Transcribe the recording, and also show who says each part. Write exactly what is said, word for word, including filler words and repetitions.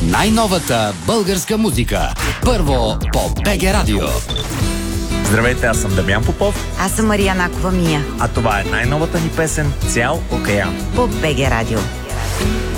Speaker 1: Най-новата българска музика. Първо по БГ Радио.
Speaker 2: Здравейте, аз съм Дамян Попов.
Speaker 3: Аз съм Мария Накова Мия.
Speaker 2: А това е най-новата ни песен "Цял океан"
Speaker 3: по БГ Радио.